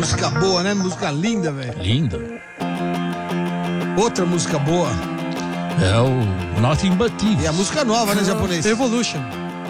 Música boa, né? Música linda, velho. Linda. Outra música boa. É o Nothing But Thieves. E a música nova, né, japonês? Evolution.